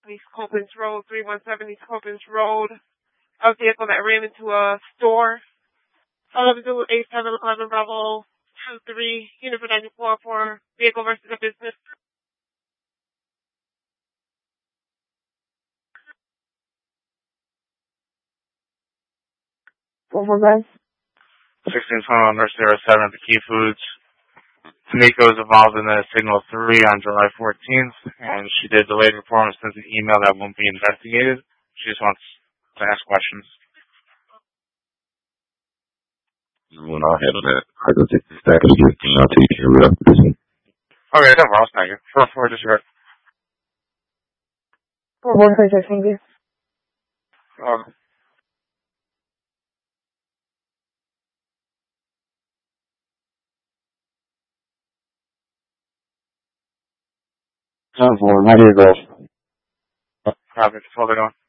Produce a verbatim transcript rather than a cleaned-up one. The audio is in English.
East Copens Road, three one seven East Copens Road. A vehicle that ran into a store. eleven two eight seven eleven Bravo two three, unit for ninety-four for vehicle versus a business. What was that? sixteen twenty-one Nurse zero seven at the Key Foods. Tamiko was involved in the Signal three on July fourteenth, and she did delayed report and sent an email that won't be investigated. She just wants to ask questions. When I handle that, I go take the stack of the gift and I'll take care of it. Okay, no problem. Thank you. four four disregard. four four twenty-six, thank you. Um, Time for how do you go? Copy. Hold it on.